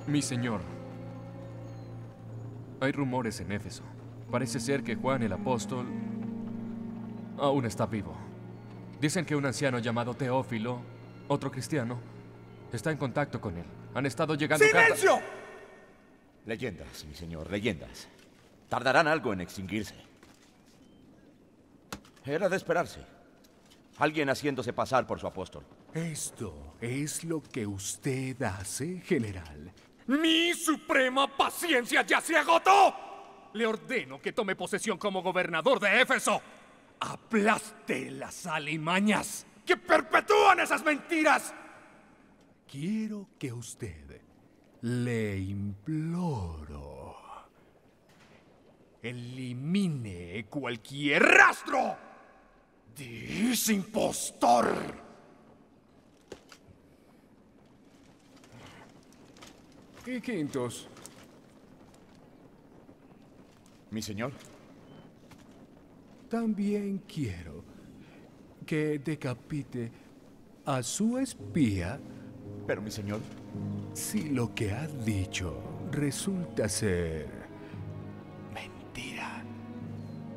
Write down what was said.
Mi señor, hay rumores en Éfeso. Parece ser que Juan el apóstol aún está vivo. Dicen que un anciano llamado Teófilo, otro cristiano, está en contacto con él. Han estado llegando cartas... ¡Silencio! Leyendas, mi señor, leyendas. Tardarán algo en extinguirse. Era de esperarse. Alguien haciéndose pasar por su apóstol. ¿Esto es lo que usted hace, general? ¡Mi suprema paciencia ya se agotó! Le ordeno que tome posesión como gobernador de Éfeso. Aplaste las alimañas. ¡Que perpetúan esas mentiras! Quiero que usted, le imploro, elimine cualquier rastro de ese impostor. Y Quintos. Mi señor. También quiero que decapite a su espía Pero mi señor. si lo que ha dicho resulta ser